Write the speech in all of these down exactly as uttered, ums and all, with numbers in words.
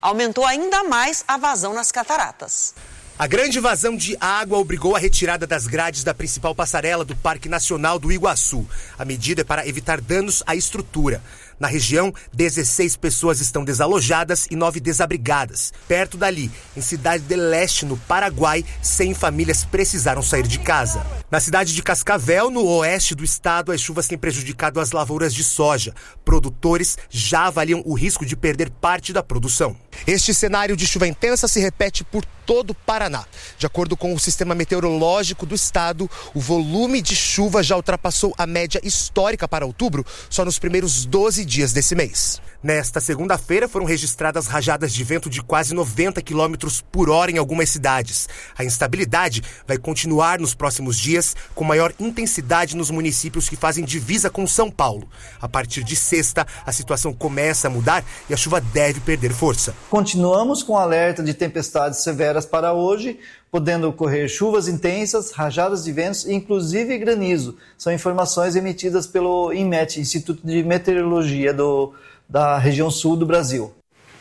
aumentou ainda mais a vazão nas cataratas. A grande vazão de água obrigou a retirada das grades da principal passarela do Parque Nacional do Iguaçu. A medida é para evitar danos à estrutura. Na região, dezesseis pessoas estão desalojadas e nove desabrigadas. Perto dali, em Cidade del Leste, no Paraguai, cem famílias precisaram sair de casa. Na cidade de Cascavel, no oeste do estado, as chuvas têm prejudicado as lavouras de soja. Produtores já avaliam o risco de perder parte da produção. Este cenário de chuva intensa se repete por todo o Paraná. De acordo com o Sistema Meteorológico do estado, o volume de chuva já ultrapassou a média histórica para outubro, só nos primeiros doze dias desse mês. Nesta segunda-feira foram registradas rajadas de vento de quase noventa quilômetros por hora em algumas cidades. A instabilidade vai continuar nos próximos dias, com maior intensidade nos municípios que fazem divisa com São Paulo. A partir de sexta, a situação começa a mudar e a chuva deve perder força. Continuamos com alerta de tempestades severas para hoje, podendo ocorrer chuvas intensas, rajadas de ventos e inclusive granizo. São informações emitidas pelo INMET, Instituto de Meteorologia do, da região sul do Brasil.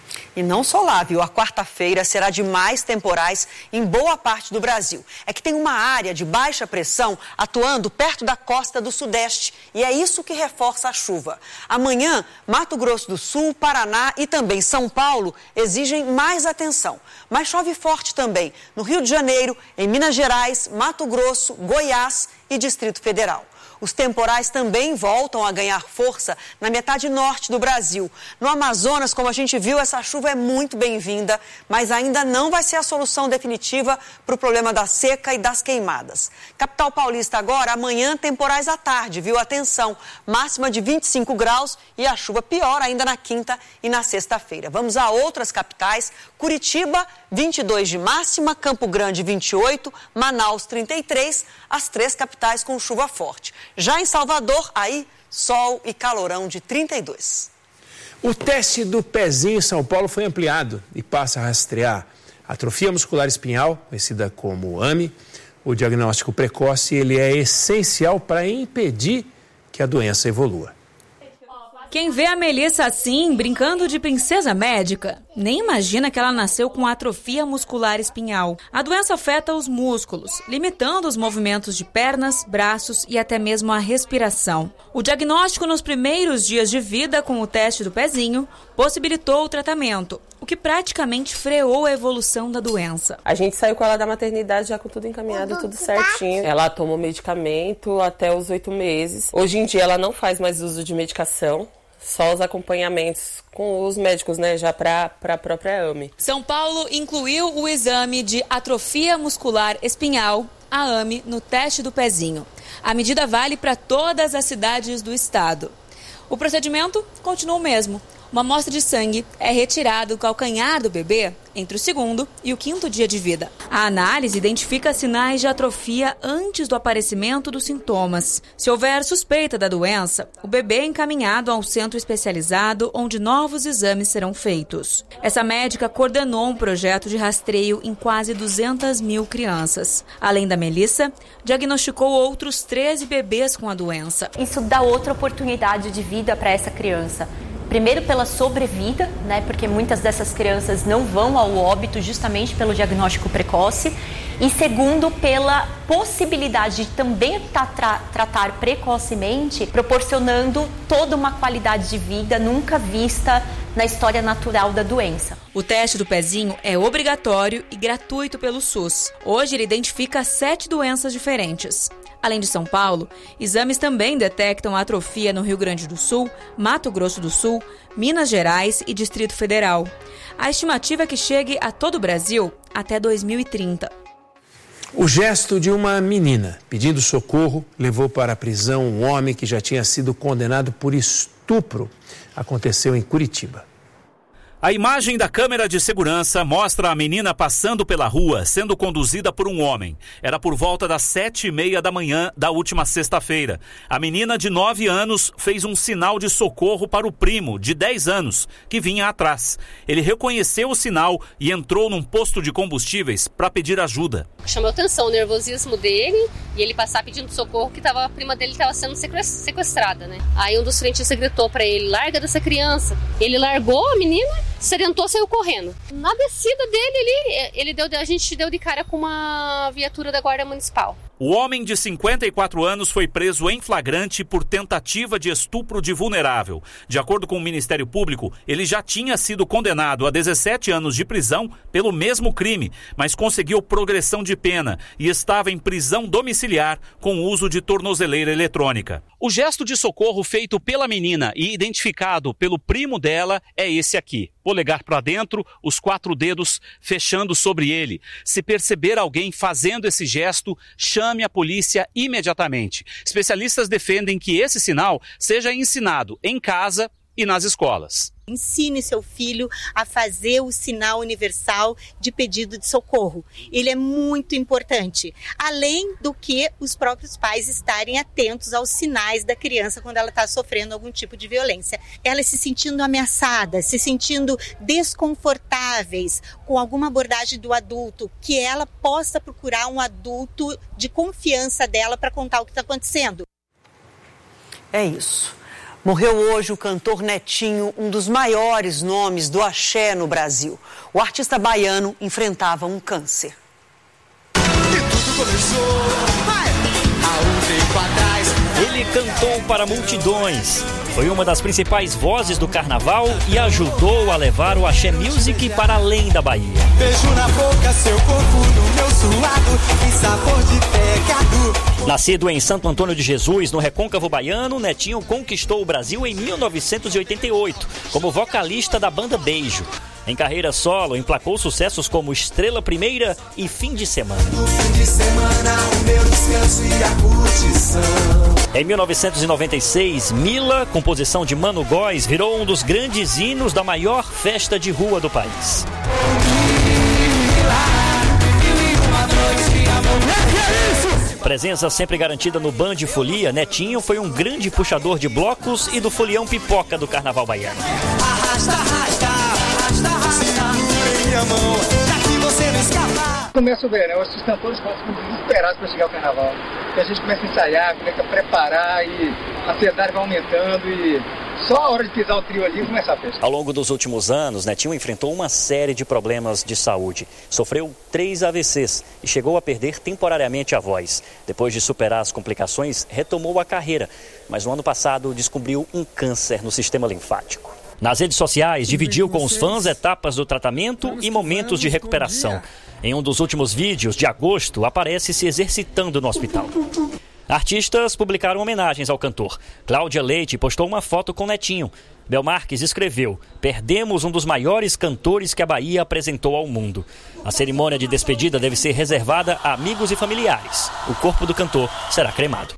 E não só lá, viu? A quarta-feira será de mais temporais em boa parte do Brasil. É que tem uma área de baixa pressão atuando perto da costa do Sudeste. E é isso que reforça a chuva. Amanhã, Mato Grosso do Sul, Paraná e também São Paulo exigem mais atenção. Mas chove forte também no Rio de Janeiro, em Minas Gerais, Mato Grosso, Goiás e Distrito Federal. Os temporais também voltam a ganhar força na metade norte do Brasil. No Amazonas, como a gente viu, essa chuva é muito bem-vinda, mas ainda não vai ser a solução definitiva para o problema da seca e das queimadas. Capital Paulista agora, amanhã temporais à tarde, viu? Atenção, máxima de vinte e cinco graus e a chuva pior ainda na quinta e na sexta-feira. Vamos a outras capitais. Curitiba, vinte e dois de máxima, Campo Grande, vinte e oito, Manaus, trinta e três, as três capitais com chuva forte. Já em Salvador, aí, sol e calorão de trinta e dois. O teste do pezinho em São Paulo foi ampliado e passa a rastrear atrofia muscular espinhal, conhecida como A M I. O diagnóstico precoce ele é essencial para impedir que a doença evolua. Quem vê a Melissa assim, brincando de princesa médica, nem imagina que ela nasceu com atrofia muscular espinhal. A doença afeta os músculos, limitando os movimentos de pernas, braços e até mesmo a respiração. O diagnóstico nos primeiros dias de vida com o teste do pezinho possibilitou o tratamento, o que praticamente freou a evolução da doença. A gente saiu com ela da maternidade já com tudo encaminhado, tudo certinho. Ela tomou medicamento até os oito meses. Hoje em dia ela não faz mais uso de medicação. Só os acompanhamentos com os médicos, né, já para a própria A M I. São Paulo incluiu o exame de atrofia muscular espinhal, a A M I, no teste do pezinho. A medida vale para todas as cidades do estado. O procedimento continua o mesmo. Uma amostra de sangue é retirada do calcanhar do bebê entre o segundo e o quinto dia de vida. A análise identifica sinais de atrofia antes do aparecimento dos sintomas. Se houver suspeita da doença, o bebê é encaminhado a um centro especializado onde novos exames serão feitos. Essa médica coordenou um projeto de rastreio em quase duzentas mil crianças. Além da Melissa, diagnosticou outros treze bebês com a doença. Isso dá outra oportunidade de vida para essa criança. Primeiro pela sobrevida, né, porque muitas dessas crianças não vão ao óbito justamente pelo diagnóstico precoce. E segundo, pela possibilidade de também tra- tratar precocemente, proporcionando toda uma qualidade de vida nunca vista na história natural da doença. O teste do pezinho é obrigatório e gratuito pelo SUS. Hoje ele identifica sete doenças diferentes. Além de São Paulo, exames também detectam atrofia no Rio Grande do Sul, Mato Grosso do Sul, Minas Gerais e Distrito Federal. A estimativa é que chegue a todo o Brasil até dois mil e trinta. O gesto de uma menina pedindo socorro levou para a prisão um homem que já tinha sido condenado por estupro. Aconteceu em Curitiba. A imagem da câmera de segurança mostra a menina passando pela rua, sendo conduzida por um homem. Era por volta das sete e meia da manhã da última sexta-feira. A menina de nove anos fez um sinal de socorro para o primo, de dez anos, que vinha atrás. Ele reconheceu o sinal e entrou num posto de combustíveis para pedir ajuda. Chamou atenção o nervosismo dele e ele passar pedindo socorro que tava, a prima dele estava sendo sequestrada, né? Aí um dos frentistas gritou para ele, larga dessa criança. Ele largou a menina, se orientou, saiu correndo. Na descida dele, ele, ele deu, a gente deu de cara com uma viatura da Guarda Municipal. O homem de cinquenta e quatro anos foi preso em flagrante por tentativa de estupro de vulnerável. De acordo com o Ministério Público, ele já tinha sido condenado a dezessete anos de prisão pelo mesmo crime, mas conseguiu progressão de pena e estava em prisão domiciliar com uso de tornozeleira eletrônica. O gesto de socorro feito pela menina e identificado pelo primo dela é esse aqui. Polegar para dentro, os quatro dedos fechando sobre ele. Se perceber alguém fazendo esse gesto, chame a polícia imediatamente. Especialistas defendem que esse sinal seja ensinado em casa e nas escolas. Ensine seu filho a fazer o sinal universal de pedido de socorro. Ele é muito importante. Além do que os próprios pais estarem atentos aos sinais da criança quando ela está sofrendo algum tipo de violência. Elas se sentindo ameaçadas, se sentindo desconfortáveis com alguma abordagem do adulto, que ela possa procurar um adulto de confiança dela para contar o que está acontecendo. É isso. Morreu hoje o cantor Netinho, um dos maiores nomes do axé no Brasil. O artista baiano enfrentava um câncer. E tudo começou há um tempo atrás. Ele cantou para multidões. Foi uma das principais vozes do carnaval e ajudou a levar o axé music para além da Bahia. Beijo na boca, seu corpo no meu suado, e sabor de pecado. Nascido em Santo Antônio de Jesus, no Recôncavo Baiano, Netinho conquistou o Brasil em mil novecentos e oitenta e oito, como vocalista da banda Beijo. Em carreira solo, emplacou sucessos como Estrela Primeira e Fim de Semana. No fim de semana, o meu descanso e a curtição. Em mil novecentos e noventa e seis, Mila, composição de Mano Góes, virou um dos grandes hinos da maior festa de rua do país. Presença sempre garantida no Band Folia, Netinho foi um grande puxador de blocos e do folião pipoca do carnaval baiano. Arrasta, arrasta, arrasta, arrasta, minha mão, daqui você não escapa. Começa o verão, esses cantores ficam desesperados para chegar ao carnaval. Porque a gente começa a ensaiar, começa a preparar e a ansiedade vai aumentando e só a hora de pisar o trio ali começa a festa. Ao longo dos últimos anos, Netinho enfrentou uma série de problemas de saúde. Sofreu três A V Cs e chegou a perder temporariamente a voz. Depois de superar as complicações, retomou a carreira, mas no ano passado descobriu um câncer no sistema linfático. Nas redes sociais, dividiu com os fãs etapas do tratamento e momentos de recuperação. Em um dos últimos vídeos, de agosto, aparece se exercitando no hospital. Artistas publicaram homenagens ao cantor. Cláudia Leite postou uma foto com Netinho. Bel Marques escreveu: perdemos um dos maiores cantores que a Bahia apresentou ao mundo. A cerimônia de despedida deve ser reservada a amigos e familiares. O corpo do cantor será cremado.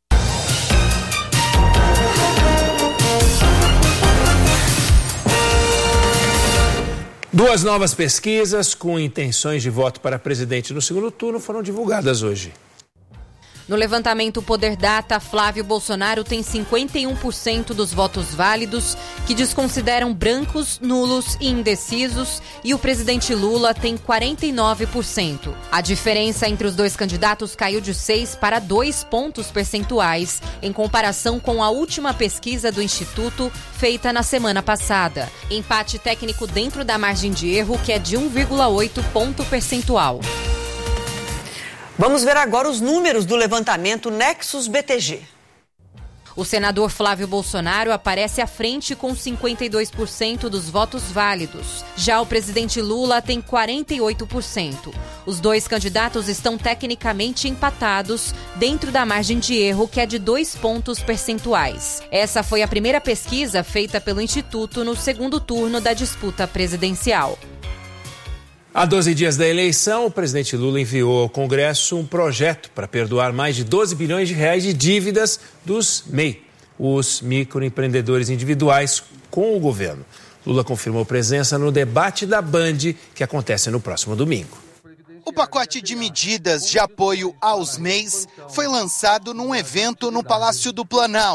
Duas novas pesquisas com intenções de voto para presidente no segundo turno foram divulgadas hoje. No levantamento Poder Data, Flávio Bolsonaro tem cinquenta e um por cento dos votos válidos, que desconsideram brancos, nulos e indecisos, e o presidente Lula tem quarenta e nove por cento. A diferença entre os dois candidatos caiu de seis para dois pontos percentuais, em comparação com a última pesquisa do Instituto, feita na semana passada. Empate técnico dentro da margem de erro, que é de um vírgula oito ponto percentual. Vamos ver agora os números do levantamento Nexus B T G. O senador Flávio Bolsonaro aparece à frente com cinquenta e dois por cento dos votos válidos. Já o presidente Lula tem quarenta e oito por cento. Os dois candidatos estão tecnicamente empatados dentro da margem de erro, que é de dois pontos percentuais. Essa foi a primeira pesquisa feita pelo Instituto no segundo turno da disputa presidencial. Há doze dias da eleição, o presidente Lula enviou ao Congresso um projeto para perdoar mais de doze bilhões de reais de dívidas dos M E I, os microempreendedores individuais, com o governo. Lula confirmou presença no debate da Band, que acontece no próximo domingo. O pacote de medidas de apoio aos M E Is foi lançado num evento no Palácio do Planalto.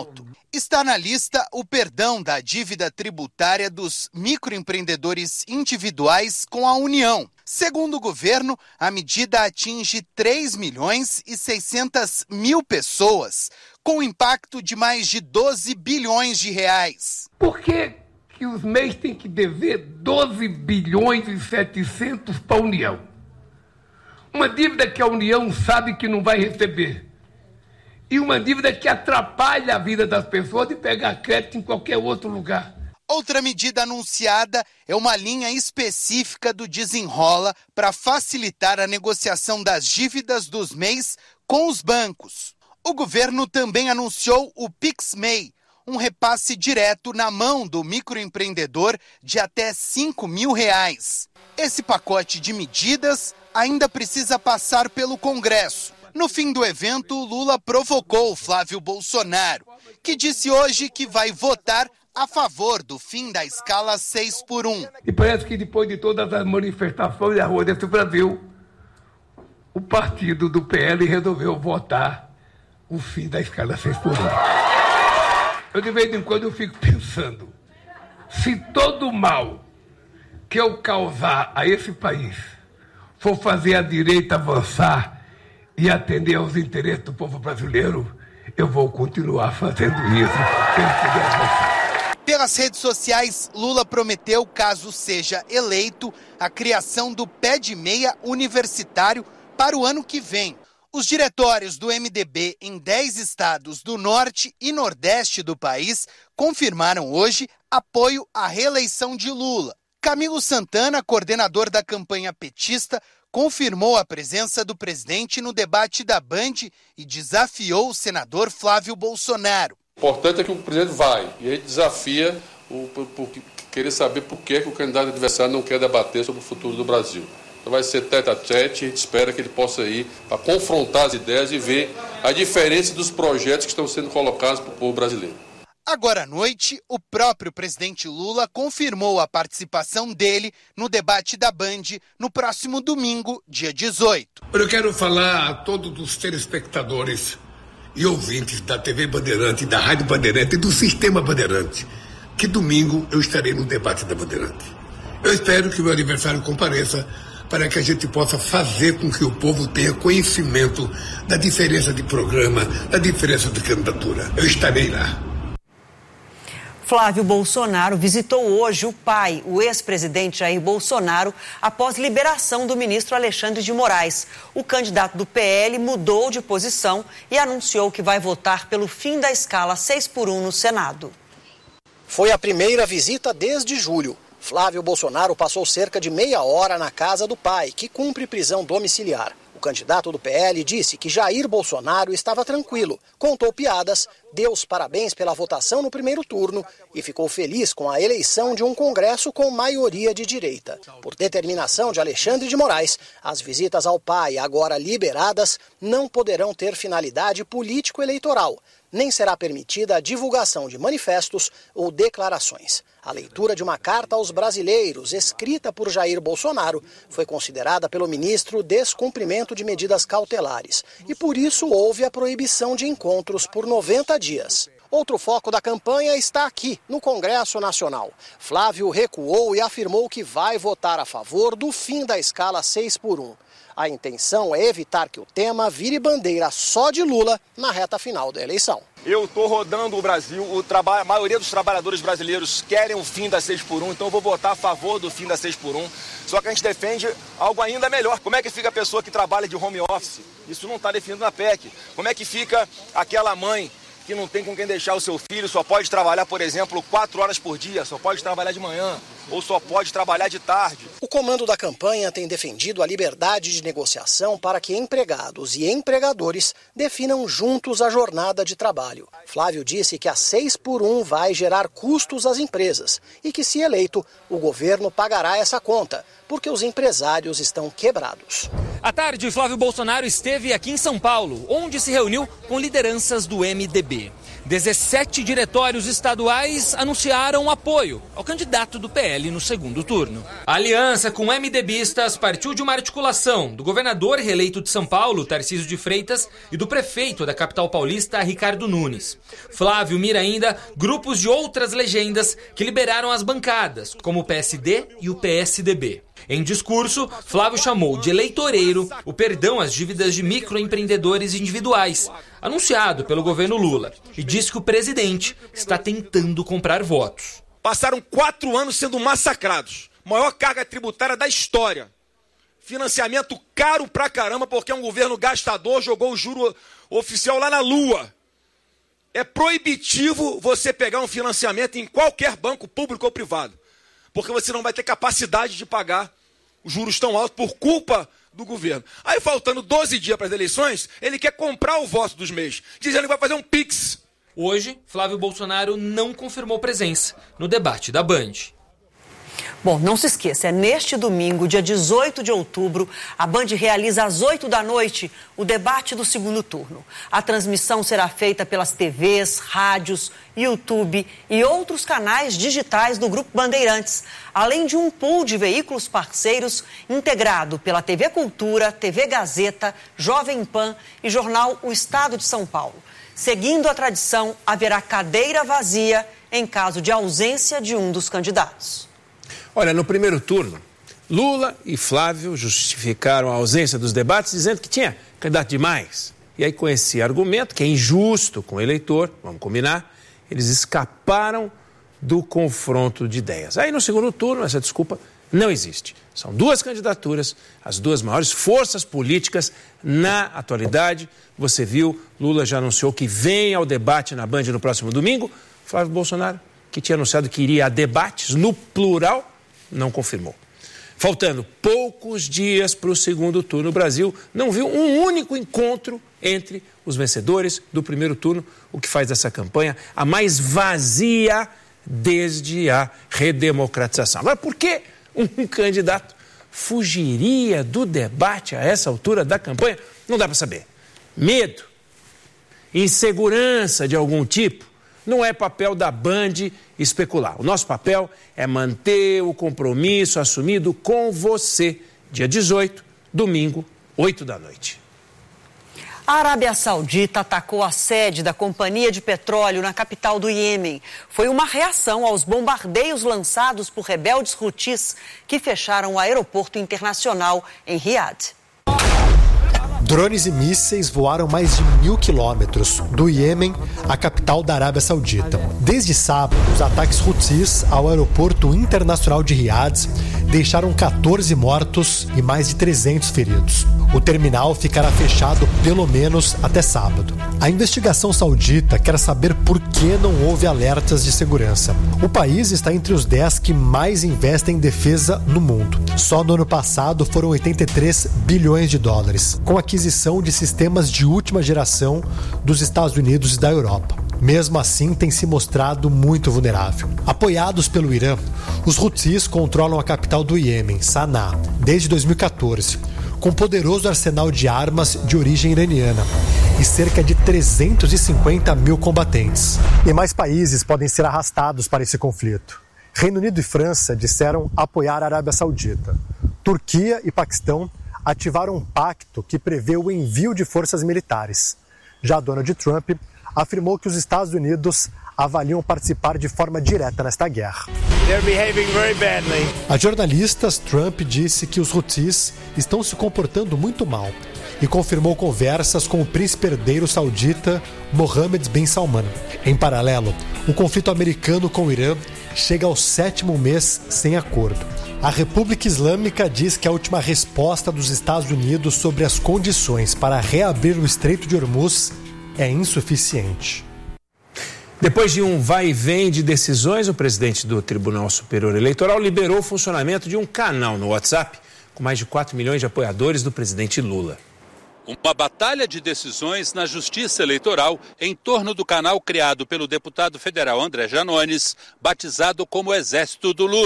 Está na lista o perdão da dívida tributária dos microempreendedores individuais com a União. Segundo o governo, a medida atinge três milhões e seiscentas mil pessoas, com impacto de mais de doze bilhões de reais. Por que que os M E Is têm que dever doze bilhões e setecentos para a União? Uma dívida que a União sabe que não vai receber. E uma dívida que atrapalha a vida das pessoas de pegar crédito em qualquer outro lugar. Outra medida anunciada é uma linha específica do Desenrola para facilitar a negociação das dívidas dos M E Is com os bancos. O governo também anunciou o PixMEI, um repasse direto na mão do microempreendedor de até cinco mil reais. Esse pacote de medidas ainda precisa passar pelo Congresso. No fim do evento, Lula provocou Flávio Bolsonaro, que disse hoje que vai votar a favor do fim da escala seis por um. E parece que depois de todas as manifestações da rua desse Brasil, o partido do P L resolveu votar o fim da escala seis por um. Eu de vez em quando eu fico pensando, se todo o mal que eu causar a esse país for fazer a direita avançar e atender aos interesses do povo brasileiro, eu vou continuar fazendo isso. Pelas redes sociais, Lula prometeu, caso seja eleito, a criação do Pé de Meia universitário para o ano que vem. Os diretórios do M D B em dez estados do norte e nordeste do país confirmaram hoje apoio à reeleição de Lula. Camilo Santana, coordenador da campanha petista, confirmou a presença do presidente no debate da Band e desafiou o senador Flávio Bolsonaro. O importante é que o presidente vai e ele desafia o por, por querer saber por que, que o candidato adversário não quer debater sobre o futuro do Brasil. Então vai ser tete a tete, a gente espera que ele possa ir para confrontar as ideias e ver a diferença dos projetos que estão sendo colocados para o povo brasileiro. Agora à noite, o próprio presidente Lula confirmou a participação dele no debate da Band no próximo domingo, dia dezoito. Eu quero falar a todos os telespectadores e ouvintes da T V Bandeirante, da Rádio Bandeirante e do Sistema Bandeirante, que domingo eu estarei no debate da Bandeirante. Eu espero que o meu aniversário compareça para que a gente possa fazer com que o povo tenha conhecimento da diferença de programa, da diferença de candidatura. Eu estarei lá. Flávio Bolsonaro visitou hoje o pai, o ex-presidente Jair Bolsonaro, após liberação do ministro Alexandre de Moraes. O candidato do P L mudou de posição e anunciou que vai votar pelo fim da escala seis por um no Senado. Foi a primeira visita desde julho. Flávio Bolsonaro passou cerca de meia hora na casa do pai, que cumpre prisão domiciliar. O candidato do P L disse que Jair Bolsonaro estava tranquilo, contou piadas, deu os parabéns pela votação no primeiro turno e ficou feliz com a eleição de um Congresso com maioria de direita. Por determinação de Alexandre de Moraes, as visitas ao pai, agora liberadas, não poderão ter finalidade político-eleitoral, nem será permitida a divulgação de manifestos ou declarações. A leitura de uma carta aos brasileiros, escrita por Jair Bolsonaro, foi considerada pelo ministro descumprimento de medidas cautelares e, por isso, houve a proibição de encontros por noventa dias. Outro foco da campanha está aqui, no Congresso Nacional. Flávio recuou e afirmou que vai votar a favor do fim da escala seis por um. A intenção é evitar que o tema vire bandeira só de Lula na reta final da eleição. Eu estou rodando o Brasil, o traba... a maioria dos trabalhadores brasileiros querem o fim da seis por um, então eu vou votar a favor do fim da seis por um. Só que a gente defende algo ainda melhor. Como é que fica a pessoa que trabalha de home office? Isso não está definido na P E C. Como é que fica aquela mãe que não tem com quem deixar o seu filho, só pode trabalhar, por exemplo, quatro horas por dia, só pode trabalhar de manhã ou só pode trabalhar de tarde? O comando da campanha tem defendido a liberdade de negociação para que empregados e empregadores definam juntos a jornada de trabalho. Flávio disse que a seis por um vai gerar custos às empresas e que, se eleito, o governo pagará essa conta, porque os empresários estão quebrados. À tarde, Flávio Bolsonaro esteve aqui em São Paulo, onde se reuniu com lideranças do M D B. dezessete diretórios estaduais anunciaram apoio ao candidato do P L no segundo turno. A aliança com MDBistas partiu de uma articulação do governador reeleito de São Paulo, Tarcísio de Freitas, e do prefeito da capital paulista, Ricardo Nunes. Flávio mira ainda grupos de outras legendas que liberaram as bancadas, como o P S D e o P S D B. Em discurso, Flávio chamou de eleitoreiro o perdão às dívidas de microempreendedores individuais, anunciado pelo governo Lula, e disse que o presidente está tentando comprar votos. Passaram quatro anos sendo massacrados. Maior carga tributária da história. Financiamento caro pra caramba porque é um governo gastador, jogou o juro oficial lá na lua. É proibitivo você pegar um financiamento em qualquer banco, público ou privado, porque você não vai ter capacidade de pagar os juros tão altos por culpa do governo. Aí, faltando doze dias para as eleições, ele quer comprar o voto dos meios, dizendo que vai fazer um pix. Hoje, Flávio Bolsonaro não confirmou presença no debate da Band. Bom, não se esqueça, é neste domingo, dia dezoito de outubro, a Band realiza às oito da noite o debate do segundo turno. A transmissão será feita pelas T Vs, rádios, YouTube e outros canais digitais do Grupo Bandeirantes, além de um pool de veículos parceiros integrado pela T V Cultura, T V Gazeta, Jovem Pan e jornal O Estado de São Paulo. Seguindo a tradição, haverá cadeira vazia em caso de ausência de um dos candidatos. Olha, no primeiro turno, Lula e Flávio justificaram a ausência dos debates dizendo que tinha candidato demais. E aí, com esse argumento, que é injusto com o eleitor, vamos combinar, eles escaparam do confronto de ideias. Aí, no segundo turno, essa desculpa não existe. São duas candidaturas, as duas maiores forças políticas na atualidade. Você viu, Lula já anunciou que vem ao debate na Band no próximo domingo. Flávio Bolsonaro, que tinha anunciado que iria a debates no plural, não confirmou. Faltando poucos dias para o segundo turno, o Brasil não viu um único encontro entre os vencedores do primeiro turno, o que faz dessa campanha a mais vazia desde a redemocratização. Agora, por que um candidato fugiria do debate a essa altura da campanha? Não dá para saber. Medo, insegurança de algum tipo, não é papel da Band especular. O nosso papel é manter o compromisso assumido com você. Dia dezoito, domingo, oito da noite. A Arábia Saudita atacou a sede da companhia de petróleo na capital do Iêmen. Foi uma reação aos bombardeios lançados por rebeldes Houthis que fecharam o aeroporto internacional em Riad. Drones e mísseis voaram mais de mil quilômetros do Iêmen à capital da Arábia Saudita. Desde sábado, os ataques Houthis ao aeroporto internacional de Riad deixaram quatorze mortos e mais de trezentos feridos. O terminal ficará fechado pelo menos até sábado. A investigação saudita quer saber por que não houve alertas de segurança. O país está entre os dez que mais investem em defesa no mundo. Só no ano passado foram oitenta e três bilhões de dólares, com aquisição de sistemas de última geração dos Estados Unidos e da Europa. Mesmo assim, tem se mostrado muito vulnerável. Apoiados pelo Irã, os Houthis controlam a capital do Iêmen, Sanaa, desde dois mil e quatorze, com poderoso arsenal de armas de origem iraniana e cerca de trezentos e cinquenta mil combatentes. E mais países podem ser arrastados para esse conflito. Reino Unido e França disseram apoiar a Arábia Saudita. Turquia e Paquistão ativaram um pacto que prevê o envio de forças militares. Já Donald Trump afirmou que os Estados Unidos avaliam participar de forma direta nesta guerra. A jornalistas, Trump disse que os Houthis estão se comportando muito mal e confirmou conversas com o príncipe herdeiro saudita Mohammed bin Salman. Em paralelo, o conflito americano com o Irã chega ao sétimo mês sem acordo. A República Islâmica diz que a última resposta dos Estados Unidos sobre as condições para reabrir o Estreito de Hormuz é insuficiente. Depois de um vai e vem de decisões, o presidente do Tribunal Superior Eleitoral liberou o funcionamento de um canal no WhatsApp com mais de quatro milhões de apoiadores do presidente Lula. Uma batalha de decisões na Justiça Eleitoral em torno do canal criado pelo deputado federal André Janones, batizado como Exército do Lula.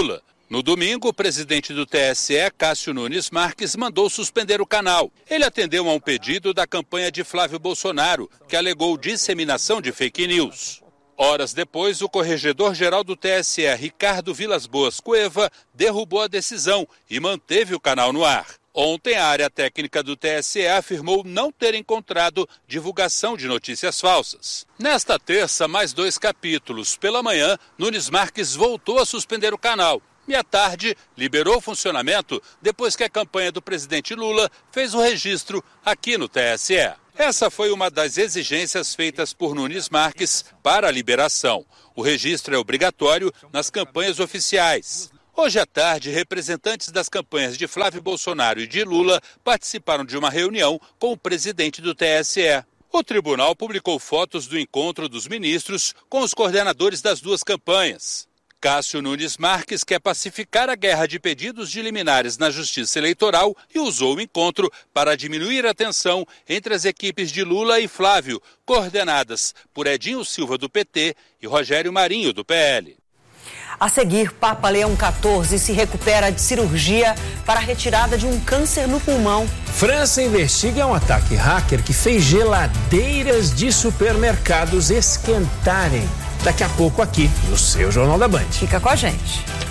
No domingo, o presidente do T S E, Cássio Nunes Marques, mandou suspender o canal. Ele atendeu a um pedido da campanha de Flávio Bolsonaro, que alegou disseminação de fake news. Horas depois, o corregedor-geral do T S E, Ricardo Vilas Boas Cueva, derrubou a decisão e manteve o canal no ar. Ontem, a área técnica do T S E afirmou não ter encontrado divulgação de notícias falsas. Nesta terça, mais dois capítulos. Pela manhã, Nunes Marques voltou a suspender o canal. E à tarde, liberou o funcionamento depois que a campanha do presidente Lula fez o registro aqui no T S E. Essa foi uma das exigências feitas por Nunes Marques para a liberação. O registro é obrigatório nas campanhas oficiais. Hoje à tarde, representantes das campanhas de Flávio Bolsonaro e de Lula participaram de uma reunião com o presidente do T S E. O tribunal publicou fotos do encontro dos ministros com os coordenadores das duas campanhas. Cássio Nunes Marques quer pacificar a guerra de pedidos de liminares na Justiça Eleitoral e usou o encontro para diminuir a tensão entre as equipes de Lula e Flávio, coordenadas por Edinho Silva, do P T, e Rogério Marinho, do P L. A seguir, Papa Leão quatorze se recupera de cirurgia para a retirada de um câncer no pulmão. França investiga um ataque hacker que fez geladeiras de supermercados esquentarem. Daqui a pouco aqui no seu Jornal da Band. Fica com a gente.